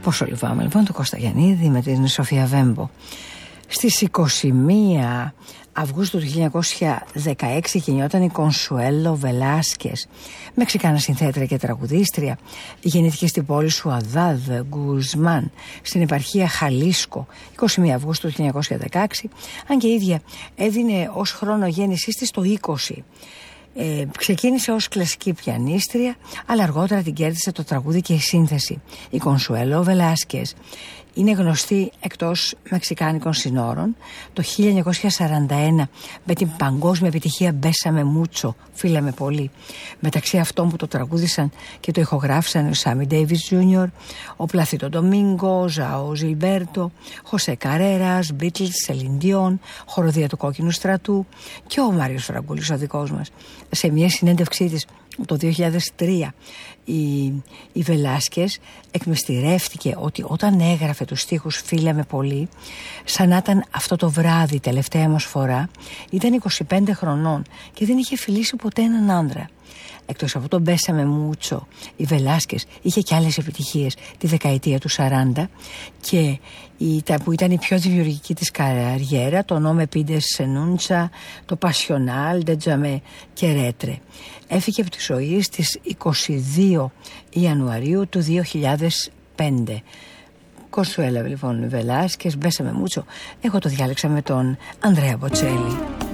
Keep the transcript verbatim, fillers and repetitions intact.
Πόσο λυπάμαι λοιπόν το Κώστα Γιαννίδη με την Σοφία Βέμπο. Στις είκοσι μία Αυγούστου του χίλια εννιακόσια δεκαέξι γεννιόταν η Κονσουέλο Βελάσκες, Μεξικάνα συνθέτρια και τραγουδίστρια. Γεννήθηκε στην πόλη Σουαδάδ Γκουσμάν, στην επαρχία Χαλίσκο, είκοσι μία Αυγούστου του χίλια εννιακόσια δεκαέξι, αν και η ίδια έδινε ως χρόνο γέννησής της το είκοσι. Ε, ξεκίνησε ως κλασική πιανίστρια, αλλά αργότερα την κέρδισε το τραγούδι και η σύνθεση. Η Κονσουέλο Βελάσκες είναι γνωστή εκτός μεξικάνικων συνόρων το χίλια εννιακόσια σαράντα ένα με την παγκόσμια επιτυχία «Μπέσαμε Μούτσο», «Φίλαμε πολύ». Μεταξύ αυτών που το τραγούδισαν και το ηχογράφησαν ο Σάμι Ντέιβις Τζούνιορ, ο Πλαθίτο Ντομίνγκο, Ζαό Ζιλμπέρτο, Χωσέ Καρέρας, Μπίτλς, Σελίν Διόν, χοροδία του Κόκκινου Στρατού και ο Μάριος Φραγκούλης ο δικός μας. Σε μια συνέντευξή της το δύο χιλιάδες τρία η, η Βελάσκες εκμυστηρεύτηκε ότι όταν έγραφε τους στίχους «Φίλαμε πολύ», σαν να ήταν αυτό το βράδυ τελευταία μας φορά, ήταν είκοσι πέντε χρονών και δεν είχε φιλήσει ποτέ έναν άντρα. Εκτός από τον «Μπέσαμε Μούτσο», η Βελάσκες είχε και άλλες επιτυχίες τη δεκαετία του σαράντα και η, τα, που ήταν η πιο δημιουργική της καριέρα, το «Νόμε Πίντες Σενούντσα», το «Πασιονάλ», «Ντετζαμε» και «Ρέτρε». Έφυγε από τη ζωή στις είκοσι δύο Ιανουαρίου του δύο χιλιάδες πέντε. Κονσουέλο λοιπόν Βελάσκες, «Μπέσαμε Μούτσο». Εγώ το διάλεξα με τον Ανδρέα Μποτσέλη.